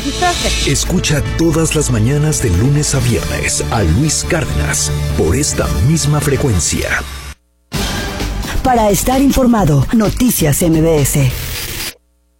registrarse. Escucha todas las mañanas de lunes a viernes a Luis Cárdenas por esta misma frecuencia. Para estar informado, Noticias MBS.